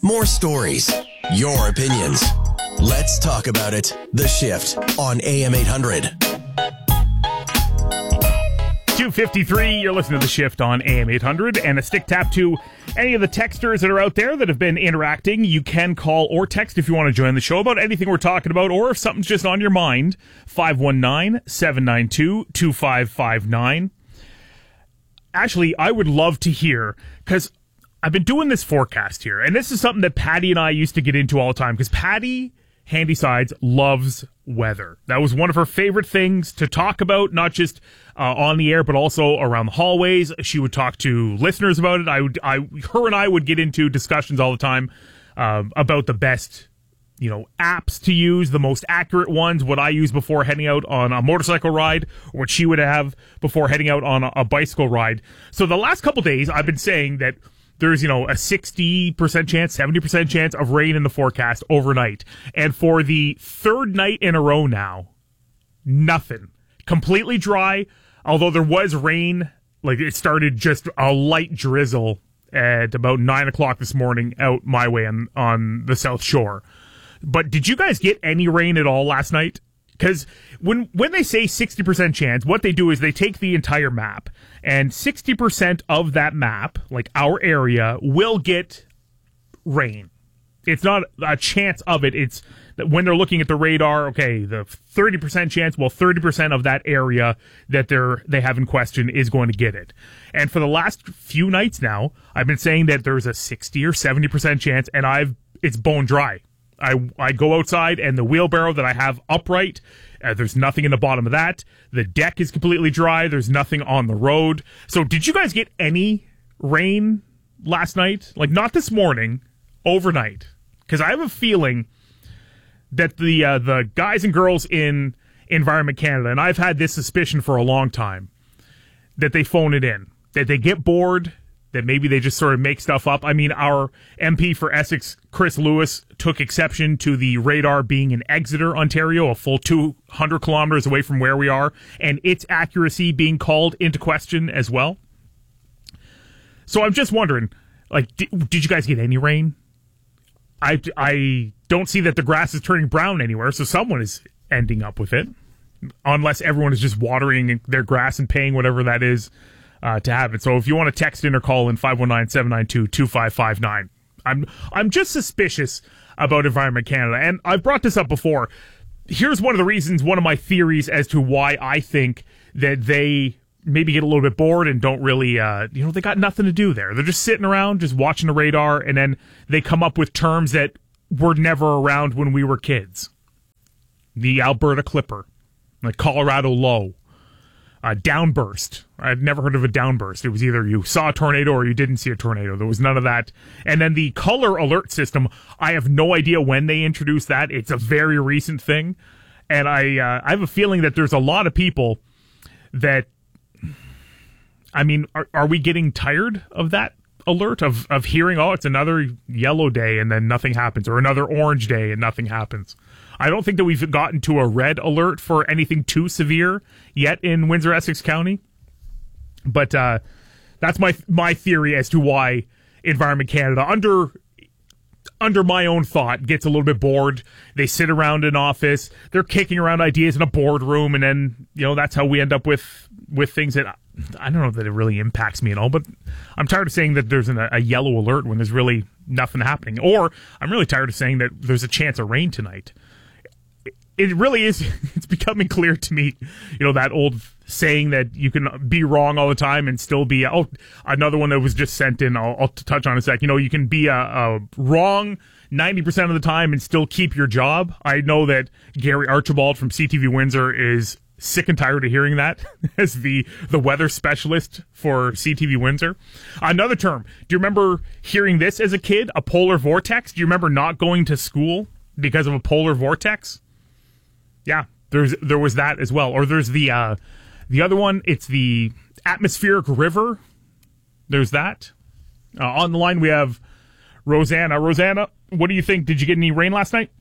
More stories, your opinions. Let's talk about it. The Shift on AM 800. 2:53, you're listening to The Shift on AM 800, and a stick tap to any of the texters that are out there that have been interacting. You can call or text if you want to join the show about anything we're talking about, or if something's just on your mind. 519-792-2559. Actually, I would love to hear, because I've been doing this forecast here, and this is something that Patty and I used to get into all the time, because Patty Handysides loves weather. That was one of her favorite things to talk about, not just on the air, but also around the hallways. She would talk to listeners about it. Her and I would get into discussions all the time about the best, apps to use, the most accurate ones, what I use before heading out on a motorcycle ride, or what she would have before heading out on a bicycle ride. So the last couple days, I've been saying that there's, a 60% chance, 70% chance of rain in the forecast overnight. And for the third night in a row now, nothing. Completely dry, although there was rain. Like, it started just a light drizzle at about 9 o'clock this morning out my way on the South Shore. But did you guys get any rain at all last night? Because when they say 60% chance, what they do is they take the entire map, and 60% of that map, like our area, will get rain. It's not a chance of it. It's that when they're looking at the radar, okay, the 30% chance, well, 30% of that area that they have in question is going to get it. And for the last few nights now, I've been saying that there's a 60 or 70% chance, and it's bone dry. I go outside, and the wheelbarrow that I have upright, there's nothing in the bottom of that. The deck is completely dry. There's nothing on the road. So did you guys get any rain last night? Like, not this morning, overnight. Because I have a feeling that the guys and girls in Environment Canada, and I've had this suspicion for a long time, that they phone it in. That they get bored, that maybe they just sort of make stuff up. I mean, our MP for Essex, Chris Lewis, took exception to the radar being in Exeter, Ontario, a full 200 kilometers away from where we are, and its accuracy being called into question as well. So I'm just wondering, like, did you guys get any rain? I don't see that the grass is turning brown anywhere, so someone is ending up with it, unless everyone is just watering their grass and paying whatever that is to have it. So if you want to text in or call in, 519-792-2559. I'm just suspicious about Environment Canada, and I've brought this up before. Here's one of the reasons, one of my theories as to why I think that they maybe get a little bit bored and don't really, they got nothing to do there. They're just sitting around, just watching the radar, and then they come up with terms that were never around when we were kids. The Alberta Clipper, like Colorado Low. Downburst. I'd never heard of a downburst. It was either you saw a tornado or you didn't see a tornado. There was none of that. And then the color alert system, I have no idea when they introduced that. It's a very recent thing. And I have a feeling that there's a lot of people that, I mean, are we getting tired of that alert, of hearing, oh, it's another yellow day and then nothing happens, or another orange day and nothing happens? I don't think that we've gotten to a red alert for anything too severe yet in Windsor-Essex County. But that's my theory as to why Environment Canada, under my own thought, gets a little bit bored. They sit around an office. They're kicking around ideas in a boardroom, and then, that's how we end up with things that I don't know that it really impacts me at all, but I'm tired of saying that there's a yellow alert when there's really nothing happening. Or I'm really tired of saying that there's a chance of rain tonight. It really is, it's becoming clear to me, that old saying that you can be wrong all the time and still be, another one that was just sent in, I'll touch on in a sec. You can be a wrong 90% of the time and still keep your job. I know that Gary Archibald from CTV Windsor is sick and tired of hearing that as the weather specialist for CTV Windsor. Another term, do you remember hearing this as a kid, a polar vortex? Do you remember not going to school because of a polar vortex? Yeah, there was that as well. Or there's the other one, it's the atmospheric river. There's that. On the line we have Rosanna. Rosanna, what do you think? Did you get any rain last night?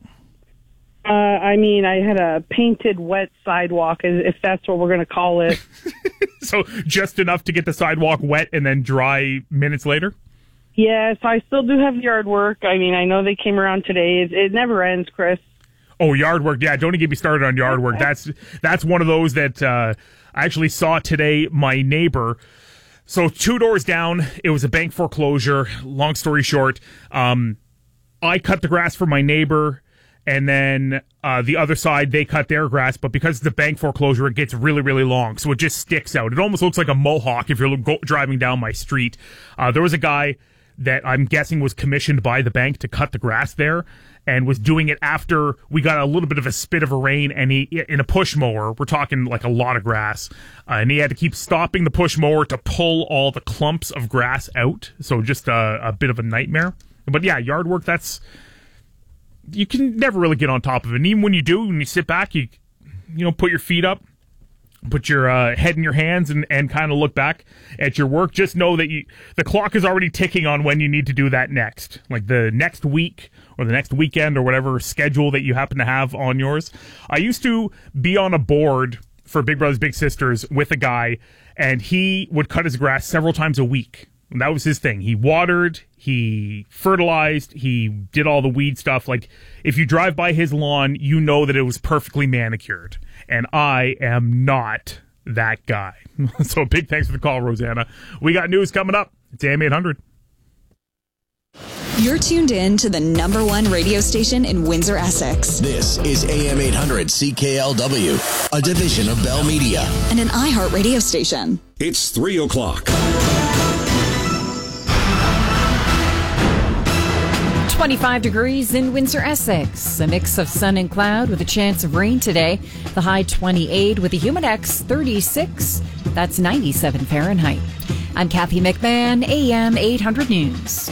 I had a painted wet sidewalk, if that's what we're going to call it. So just enough to get the sidewalk wet and then dry minutes later? Yes, I still do have yard work. I mean, I know they came around today. It never ends, Chris. Oh, yard work. Yeah, don't get me started on yard work. That's one of those that I actually saw today. My neighbor, so 2 doors down, it was a bank foreclosure. Long story short, I cut the grass for my neighbor, and then the other side, they cut their grass. But because it's the bank foreclosure, it gets really, really long, so it just sticks out. It almost looks like a mohawk if you're driving down my street. There was a guy that I'm guessing was commissioned by the bank to cut the grass there, and was doing it after we got a little bit of a spit of a rain, and he, in a push mower, we're talking like a lot of grass, and he had to keep stopping the push mower to pull all the clumps of grass out, so just a bit of a nightmare. But yeah, yard work, you can never really get on top of it, and even when you do, when you sit back, you put your feet up, put your head in your hands and kind of look back at your work. Just know that the clock is already ticking on when you need to do that next. Like the next week or the next weekend or whatever schedule that you happen to have on yours. I used to be on a board for Big Brothers Big Sisters with a guy, and he would cut his grass several times a week. And that was his thing. He watered, he fertilized, he did all the weed stuff. Like, if you drive by his lawn, you know that it was perfectly manicured. And I am not that guy. So big thanks for the call, Rosanna. We got news coming up. It's AM 800. You're tuned in to the #1 radio station in Windsor, Essex. This is AM 800 CKLW, a division of Bell Media. And an iHeart radio station. It's 3 o'clock. 25 degrees in Windsor, Essex. A mix of sun and cloud with a chance of rain today. The high 28 with a Humidex 36. That's 97 Fahrenheit. I'm Kathy McMahon, AM 800 News.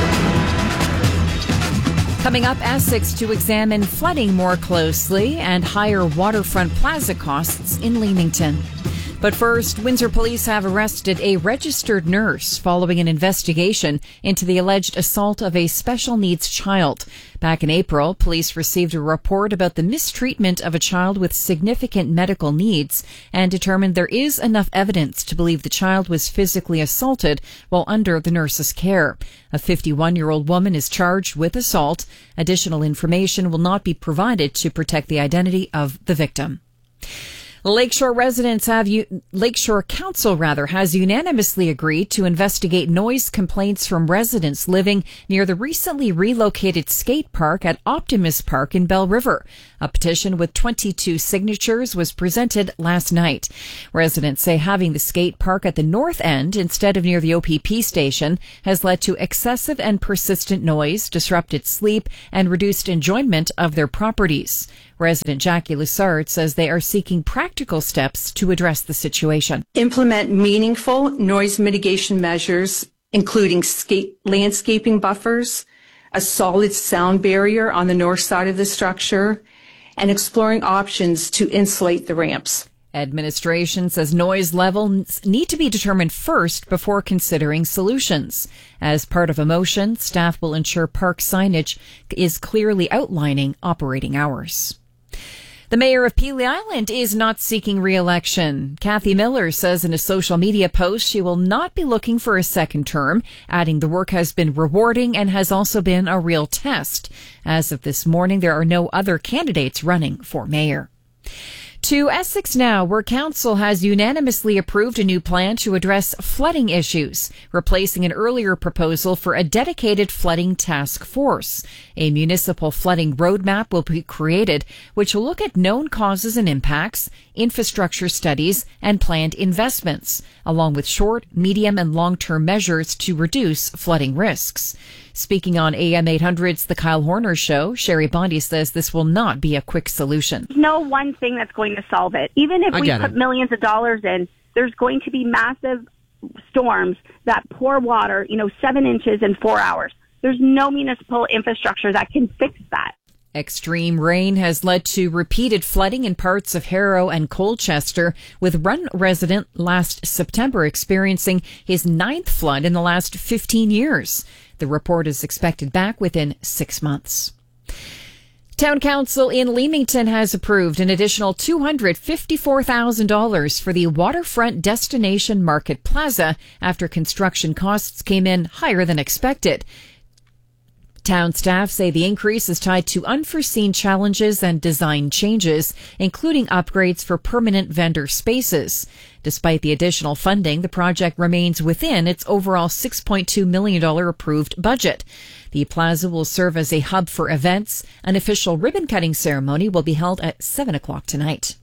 Coming up, Essex to examine flooding more closely and higher waterfront plaza costs in Leamington. But first, Windsor police have arrested a registered nurse following an investigation into the alleged assault of a special needs child. Back in April, police received a report about the mistreatment of a child with significant medical needs and determined there is enough evidence to believe the child was physically assaulted while under the nurse's care. A 51-year-old woman is charged with assault. Additional information will not be provided to protect the identity of the victim. Lakeshore Council has unanimously agreed to investigate noise complaints from residents living near the recently relocated skate park at Optimus Park in Bell River. A petition with 22 signatures was presented last night. Residents say having the skate park at the north end instead of near the OPP station has led to excessive and persistent noise, disrupted sleep, and reduced enjoyment of their properties. Resident Jackie Lussard says they are seeking practical steps to address the situation. Implement meaningful noise mitigation measures, including landscaping buffers, a solid sound barrier on the north side of the structure, and exploring options to insulate the ramps. Administration says noise levels need to be determined first before considering solutions. As part of a motion, staff will ensure park signage is clearly outlining operating hours. The mayor of Pelee Island is not seeking re-election. Kathy Miller says in a social media post she will not be looking for a second term, adding the work has been rewarding and has also been a real test. As of this morning, there are no other candidates running for mayor. To Essex now, where council has unanimously approved a new plan to address flooding issues, replacing an earlier proposal for a dedicated flooding task force. A municipal flooding roadmap will be created, which will look at known causes and impacts, infrastructure studies, and planned investments, along with short, medium, and long-term measures to reduce flooding risks. Speaking on AM 800's The Kyle Horner Show, Sherry Bondi says this will not be a quick solution. There's no one thing that's going to solve it. Even if we put millions of dollars in, there's going to be massive storms that pour water, 7 inches in 4 hours. There's no municipal infrastructure that can fix that. Extreme rain has led to repeated flooding in parts of Harrow and Colchester, with one resident last September experiencing his 9th flood in the last 15 years. The report is expected back within 6 months. Town Council in Leamington has approved an additional $254,000 for the Waterfront Destination Market Plaza after construction costs came in higher than expected. Town staff say the increase is tied to unforeseen challenges and design changes, including upgrades for permanent vendor spaces. Despite the additional funding, the project remains within its overall $6.2 million approved budget. The plaza will serve as a hub for events. An official ribbon-cutting ceremony will be held at 7 o'clock tonight.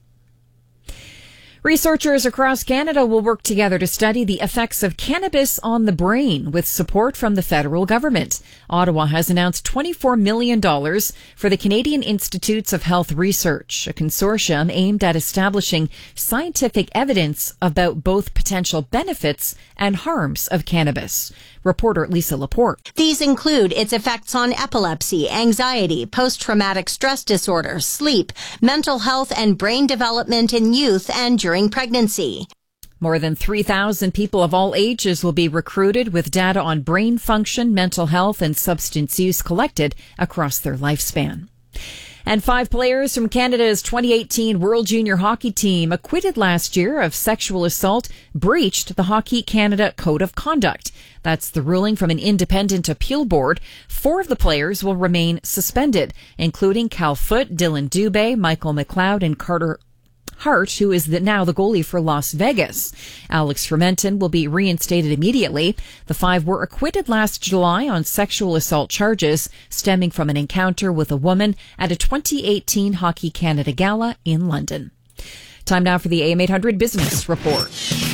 Researchers across Canada will work together to study the effects of cannabis on the brain with support from the federal government. Ottawa has announced $24 million for the Canadian Institutes of Health Research, a consortium aimed at establishing scientific evidence about both potential benefits and harms of cannabis. Reporter Lisa Laporte. These include its effects on epilepsy, anxiety, post-traumatic stress disorder, sleep, mental health, and brain development in youth and during pregnancy. More than 3,000 people of all ages will be recruited with data on brain function, mental health, and substance use collected across their lifespan. And 5 players from Canada's 2018 World Junior Hockey Team acquitted last year of sexual assault breached the Hockey Canada Code of Conduct. That's the ruling from an independent appeal board. 4 of the players will remain suspended, including Cal Foote, Dylan Dubé, Michael McLeod, and Carter Hart, who is now the goalie for Las Vegas. Alex Fermenton will be reinstated immediately. The 5 were acquitted last July on sexual assault charges stemming from an encounter with a woman at a 2018 Hockey Canada Gala in London. Time now for the AM 800 Business Report.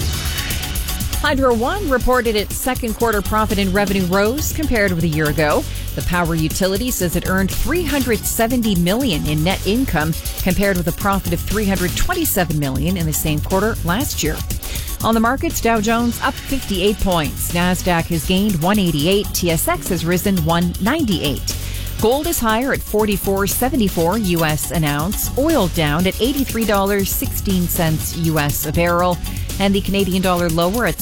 Hydro One reported its second quarter profit and revenue rose compared with a year ago. The power utility says it earned $370 million in net income compared with a profit of $327 million in the same quarter last year. On the markets, Dow Jones up 58 points. NASDAQ has gained 188. TSX has risen 198. Gold is higher at $44.74 U.S. an ounce. Oil down at $83.16 U.S. a barrel. And the Canadian dollar lower at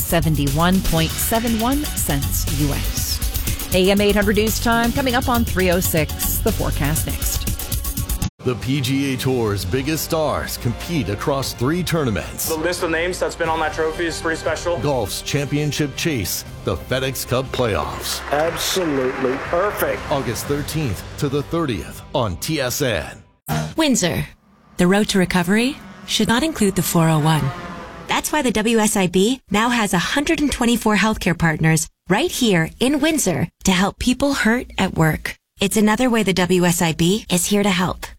71.71 cents U.S. AM 800 News Time coming up on 3:06. The forecast next. The PGA Tour's biggest stars compete across 3 tournaments. The list of names that's been on that trophy is pretty special. Golf's championship chase, the FedEx Cup playoffs. Absolutely perfect. August 13th to the 30th on TSN. Windsor. The road to recovery should not include the 401. That's why the WSIB now has 124 healthcare partners right here in Windsor to help people hurt at work. It's another way the WSIB is here to help.